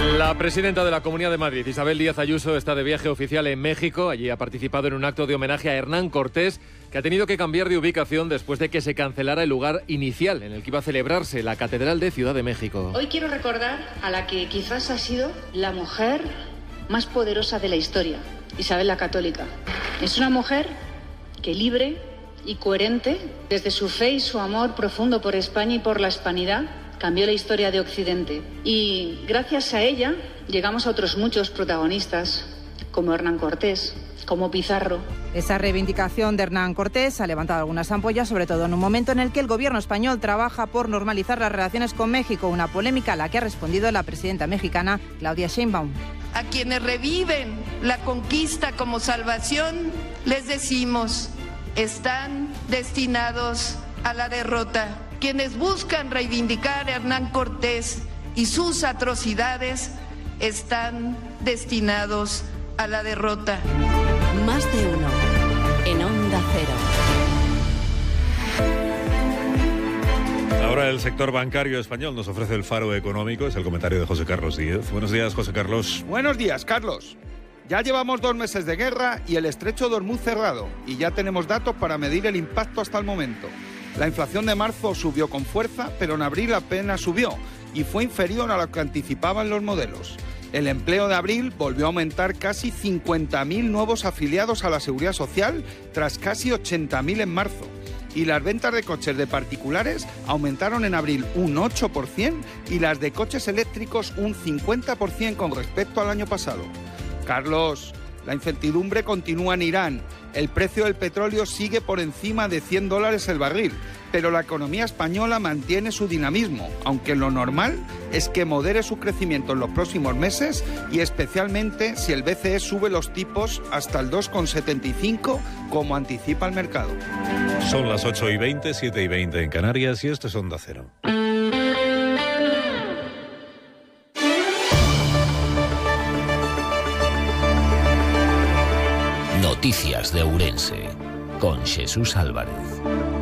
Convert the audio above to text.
La presidenta de la Comunidad de Madrid, Isabel Díaz Ayuso, está de viaje oficial en México. Allí ha participado en un acto de homenaje a Hernán Cortés, que ha tenido que cambiar de ubicación después de que se cancelara el lugar inicial en el que iba a celebrarse, la Catedral de Ciudad de México. Hoy quiero recordar a la que quizás ha sido la mujer más poderosa de la historia, Isabel la Católica. Es una mujer que, libre y coherente, desde su fe y su amor profundo por España y por la hispanidad, cambió la historia de Occidente. Y gracias a ella llegamos a otros muchos protagonistas, como Hernán Cortés, como Pizarro. Esa reivindicación de Hernán Cortés ha levantado algunas ampollas, sobre todo en un momento en el que el gobierno español trabaja por normalizar las relaciones con México, una polémica a la que ha respondido la presidenta mexicana, Claudia Sheinbaum. A quienes reviven la conquista como salvación, les decimos, están destinados a la derrota. Quienes buscan reivindicar a Hernán Cortés y sus atrocidades están destinados a la derrota. Más de uno en Onda Cero. Ahora el sector bancario español nos ofrece el faro económico. Es el comentario de José Carlos Díez. Buenos días, José Carlos. Buenos días, Carlos. Ya llevamos 2 meses de guerra y el estrecho de Hormuz cerrado. Y ya tenemos datos para medir el impacto hasta el momento. La inflación de marzo subió con fuerza, pero en abril apenas subió y fue inferior a lo que anticipaban los modelos. El empleo de abril volvió a aumentar casi 50.000 nuevos afiliados a la Seguridad Social, tras casi 80.000 en marzo. Y las ventas de coches de particulares aumentaron en abril un 8% y las de coches eléctricos un 50% con respecto al año pasado. Carlos, la incertidumbre continúa en Irán. El precio del petróleo sigue por encima de $100 el barril, pero la economía española mantiene su dinamismo, aunque lo normal es que modere su crecimiento en los próximos meses y especialmente si el BCE sube los tipos hasta el 2,75, como anticipa el mercado. Son las 8:20, 7:20 en Canarias y esto es Onda Cero. Noticias de Ourense, con Jesús Álvarez.